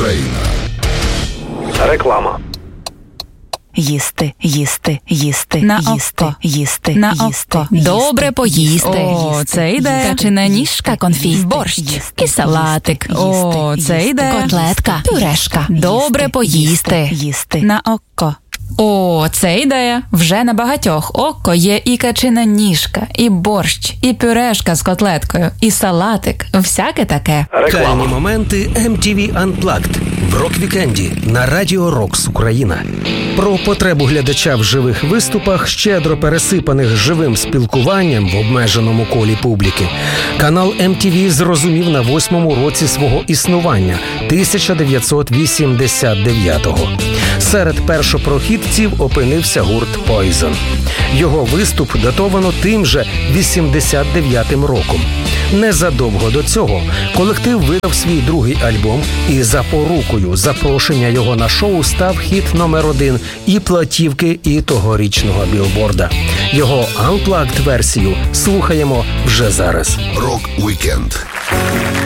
Україна. Реклама. Їсти, їсти, їсти, На їсти, око. їсти, На їсти, око. їсти, Добре поїсти. їсти, Це йде. Качана ніжка, конфіт, борщ і салатик. О, це йде. Котлетка, пюрешка. Добре поїсти. Їсти. На око. О, це ідея. Вже на багатьох око є і качина ніжка, і борщ, і пюрешка з котлеткою, і салатик. Всяке таке. Кальні моменти MTV Unplugged в рок-вікенді на Радіо Рокс Україна. Про потребу глядача в живих виступах, щедро пересипаних живим спілкуванням в обмеженому колі публіки, канал MTV зрозумів на 8-му році свого існування – 1989-го. Серед першопрохідців опинився гурт Poison. Його виступ датовано тим же 89-м роком. Незадовго до цього колектив видав свій другий альбом, і за порукою запрошення його на шоу став хіт номер 1 і платівки, і тогорічного білборда. Його Unplugged версію слухаємо вже зараз. Рок-вікенд.